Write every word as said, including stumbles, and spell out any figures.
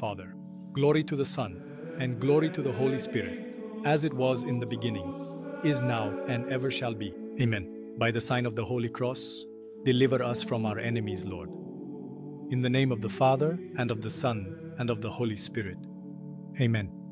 Father, glory to the Son, and glory to the Holy Spirit, as it was in the beginning, is now, and ever shall be. Amen. By the sign of the Holy Cross, deliver us from our enemies, Lord. In the name of the Father, and of the Son, and of the Holy Spirit. Amen.